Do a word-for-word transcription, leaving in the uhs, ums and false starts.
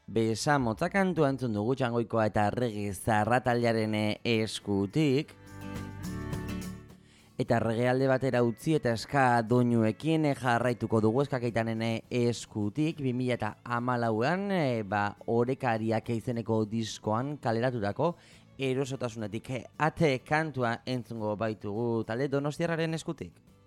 Besamotza kantua entzun dugu Txangoikoa eta Rege Zarrataldearen eskutik. Eta rege alde batera utzi eta eska doinuekin jarraituko dugu eskakeitanen eskutik. bi mila hamalauan e, ba, Orekariak izeneko diskoan kaleratutako erosotasunetik ate kantua entzungo baitugu talde donostiarraren eskutik.